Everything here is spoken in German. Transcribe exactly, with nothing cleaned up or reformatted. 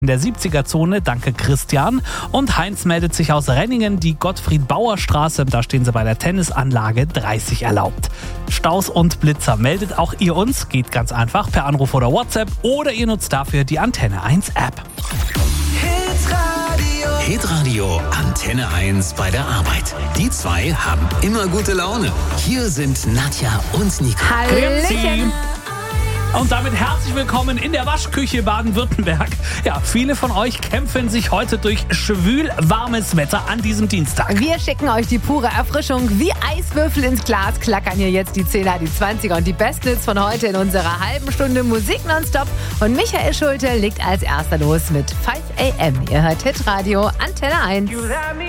In der siebziger-Zone, danke Christian. Und Heinz meldet sich aus Renningen, die Gottfried-Bauer-Straße. Da stehen sie bei der Tennisanlage, dreißig erlaubt. Staus und Blitzer meldet auch ihr uns. Geht ganz einfach per Anruf oder WhatsApp oder ihr nutzt dafür die Antenne eins App. Hitradio Antenne eins bei der Arbeit. Die zwei haben immer gute Laune. Hier sind Nadja und Nico. Grüezi. Und damit herzlich willkommen in der Waschküche Baden-Württemberg. Ja, viele von euch kämpfen sich heute durch schwül warmes Wetter an diesem Dienstag. Wir schicken euch die pure Erfrischung. Wie Eiswürfel ins Glas klackern hier jetzt die Zehner, die Zwanziger und die Besten Hits von heute in unserer halben Stunde Musik nonstop. Und Michael Schulte legt als erster los mit five a m. Ihr hört Hitradio Antenne eins.